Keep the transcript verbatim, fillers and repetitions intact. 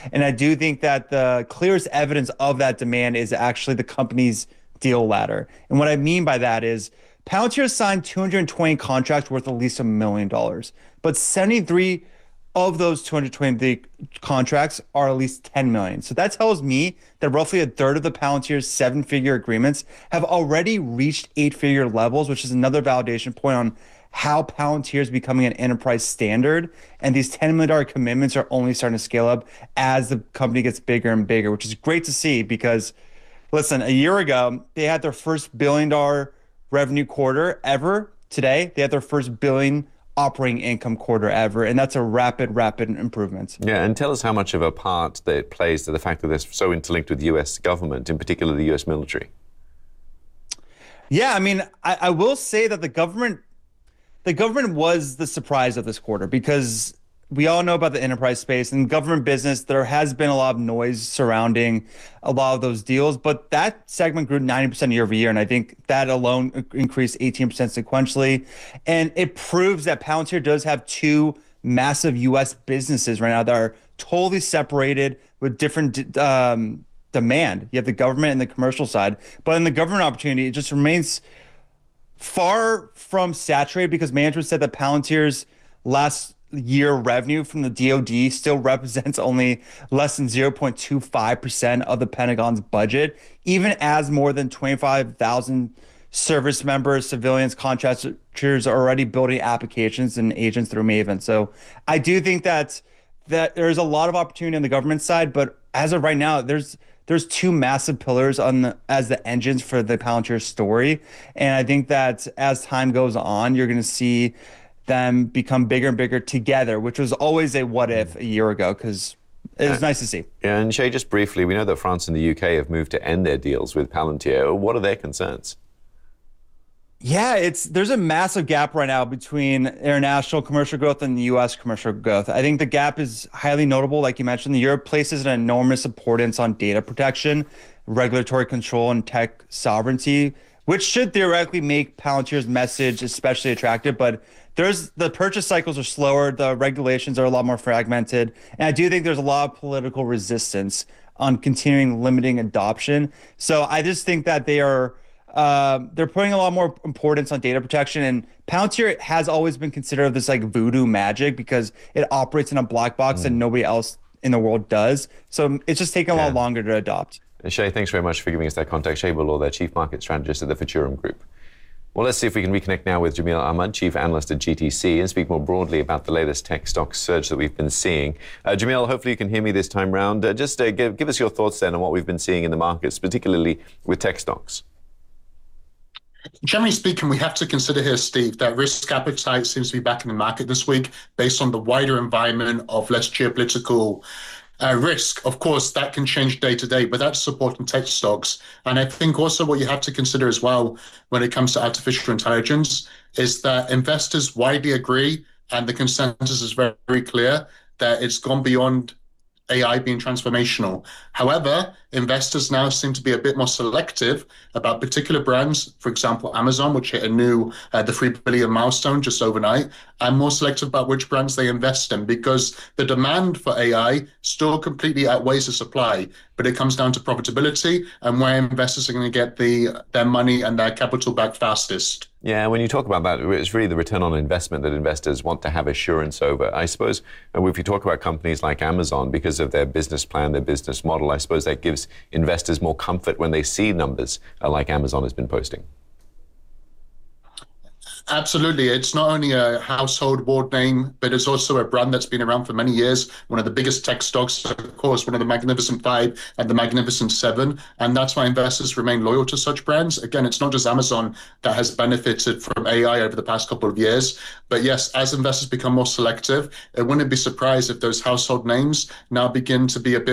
And I do think that the clearest evidence of that demand is actually the company's deal ladder. And what I mean by that is Palantir signed two hundred twenty contracts worth at least a million dollars, but seventy-three of those two hundred twenty contracts are at least ten million. So that tells me that roughly a third of the Palantir's seven-figure agreements have already reached eight-figure levels, which is another validation point on how Palantir is becoming an enterprise standard. And these ten million dollars commitments are only starting to scale up as the company gets bigger and bigger, which is great to see because, listen, a year ago, they had their first billion dollar revenue quarter ever. Today, they had their first billion operating income quarter ever, and that's a rapid, rapid improvement. Yeah, and tell us how much of a part that it plays to the fact that they're so interlinked with the U S government, in particular the U S military. Yeah, I mean, I, I will say that the government, the government was the surprise of this quarter because we all know about the enterprise space and government business. There has been a lot of noise surrounding a lot of those deals, but that segment grew ninety percent year over year. And I think that alone increased eighteen percent sequentially. And it proves that Palantir does have two massive U S businesses right now that are totally separated with different um, demand. You have the government and the commercial side, but in the government opportunity, it just remains far from saturated because management said that Palantir's last year revenue from the D O D still represents only less than zero point two five percent of the Pentagon's budget, even as more than twenty-five thousand service members, civilians, contractors are already building applications and agents through Maven. So I do think that that there's a lot of opportunity on the government side, but as of right now, there's there's two massive pillars on the, as the engines for the Palantir story. And I think that as time goes on, you're going to see them become bigger and bigger together, which was always a what if a year ago, because it was uh, nice to see. Yeah, and Shay, just briefly, we know that France and the U K have moved to end their deals with Palantir. What are their concerns? Yeah, it's there's a massive gap right now between international commercial growth and the U S commercial growth. I think the gap is highly notable. Like you mentioned, Europe places an enormous importance on data protection, regulatory control, and tech sovereignty, which should theoretically make Palantir's message especially attractive. But there's the purchase cycles are slower, the regulations are a lot more fragmented, and I do think there's a lot of political resistance on continuing limiting adoption. So I just think that they are uh, they're putting a lot more importance on data protection, and Palantir has always been considered this like voodoo magic because it operates in a black box mm. and nobody else in the world does. So it's just taking a yeah. lot longer to adopt. And Shay, thanks very much for giving us that context. Shay Bulor, their Chief Market Strategist at the Futurum Group. Well, let's see if we can reconnect now with Jamil Ahmad, Chief Analyst at G T C, and speak more broadly about the latest tech stock surge that we've been seeing. Uh, Jamil, hopefully you can hear me this time round. Uh, just uh, give, give us your thoughts then on what we've been seeing in the markets, particularly with tech stocks. Generally speaking, we have to consider here, Steve, that risk appetite seems to be back in the market this week based on the wider environment of less geopolitical Uh, risk. Of course, that can change day to day, but that's supporting tech stocks. And I think also what you have to consider as well when it comes to artificial intelligence is that investors widely agree, and the consensus is very, very clear, that it's gone beyond A I being transformational. However, investors now seem to be a bit more selective about particular brands, for example, Amazon, which hit a new, uh, the three billion milestone just overnight, and more selective about which brands they invest in because the demand for A I still completely outweighs the supply, but it comes down to profitability and where investors are going to get the their money and their capital back fastest. Yeah, when you talk about that, it's really the return on investment that investors want to have assurance over. I suppose if you talk about companies like Amazon, because of their business plan, their business model, I suppose that gives investors more comfort when they see numbers uh, like Amazon has been posting. Absolutely. It's not only a household word name, but it's also a brand that's been around for many years. One of the biggest tech stocks, of course, one of the Magnificent Five and the Magnificent Seven. And that's why investors remain loyal to such brands. Again, it's not just Amazon that has benefited from A I over the past couple of years. But yes, as investors become more selective, it wouldn't be surprised if those household names now begin to be a bit